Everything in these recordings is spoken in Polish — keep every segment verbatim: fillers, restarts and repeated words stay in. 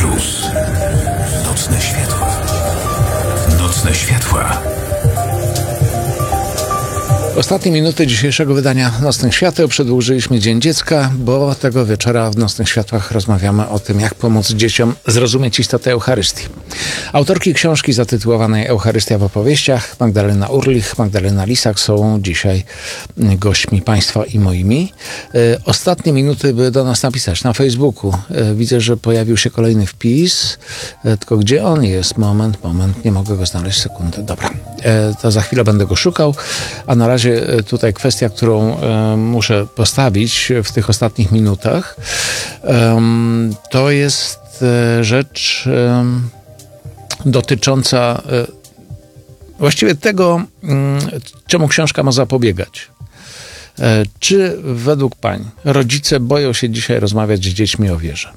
Plus. Nocne światła. Nocne światła. Ostatnie minuty dzisiejszego wydania Nocnych Świateł przedłużyliśmy Dzień Dziecka, bo tego wieczora w Nocnych Światłach rozmawiamy o tym, jak pomóc dzieciom zrozumieć istotę Eucharystii. Autorki książki zatytułowanej Eucharystia w opowieściach, Magdalena Urlich, Magdalena Lisak są dzisiaj gośćmi Państwa i moimi. Ostatnie minuty, by do nas napisać na Facebooku. Widzę, że pojawił się kolejny wpis, tylko gdzie on jest? Moment, moment, nie mogę go znaleźć, sekundę. Dobra, to za chwilę będę go szukał, a na razie tutaj kwestia, którą e, muszę postawić w tych ostatnich minutach, e, to jest e, rzecz e, dotycząca e, właściwie tego, m, czemu książka ma zapobiegać. E, czy według pań rodzice boją się dzisiaj rozmawiać z dziećmi o wierze?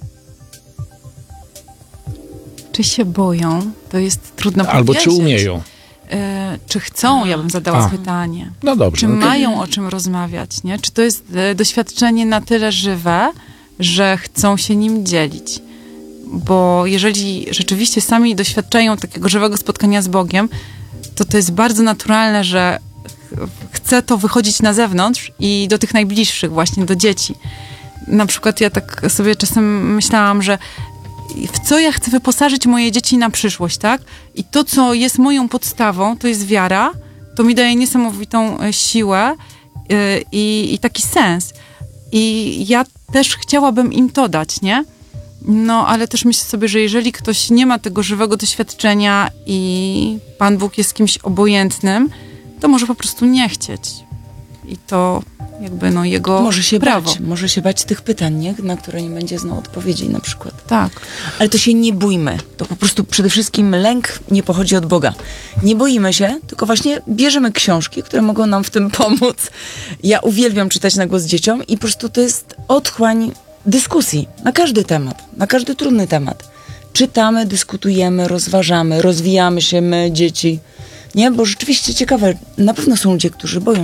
Czy się boją? To jest trudno powiedzieć. Albo czy umieją? E, czy chcą, ja bym zadała A. pytanie. No dobrze. Czy no to... mają o czym rozmawiać, nie? Czy to jest e, doświadczenie na tyle żywe, że chcą się nim dzielić? Bo jeżeli rzeczywiście sami doświadczają takiego żywego spotkania z Bogiem, to to jest bardzo naturalne, że ch- chce to wychodzić na zewnątrz i do tych najbliższych, właśnie do dzieci. Na przykład ja tak sobie czasem myślałam, że w co ja chcę wyposażyć moje dzieci na przyszłość, tak? I to, co jest moją podstawą, to jest wiara. To mi daje niesamowitą siłę yy, i, i taki sens. I ja też chciałabym im to dać, nie? No, ale też myślę sobie, że jeżeli ktoś nie ma tego żywego doświadczenia i Pan Bóg jest kimś obojętnym, to może po prostu nie chcieć. I to jakby no jego może się prawo. Bać, może się bać tych pytań, nie? Na które nie będzie znał odpowiedzi na przykład. Tak. Ale to się nie bójmy. To po prostu przede wszystkim lęk nie pochodzi od Boga. Nie boimy się, tylko właśnie bierzemy książki, które mogą nam w tym pomóc. Ja uwielbiam czytać na głos dzieciom i po prostu to jest otchłań dyskusji na każdy temat, na każdy trudny temat. Czytamy, dyskutujemy, rozważamy, rozwijamy się my, dzieci. Nie? Bo rzeczywiście ciekawe, na pewno są ludzie, którzy boją